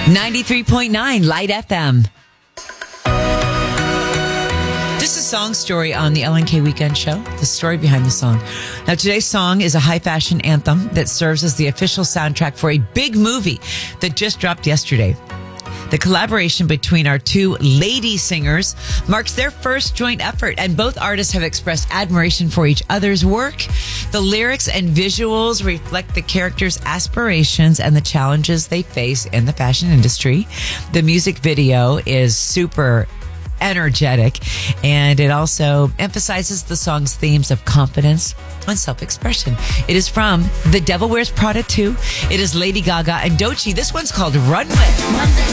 93.9 Light FM. This is Song Story on the LNK Weekend Show, the story behind the song. Now, today's song is a high fashion anthem that serves as the official soundtrack for a big movie that just dropped yesterday. The collaboration between our two lady singers marks their first joint effort, and both artists have expressed admiration for each other's work. The lyrics and visuals reflect the characters' aspirations and the challenges they face in the fashion industry. The music video is super energetic, and it also emphasizes the song's themes of confidence and self-expression. It is from The Devil Wears Prada 2. It is Lady Gaga and Doechii. This one's called Runway.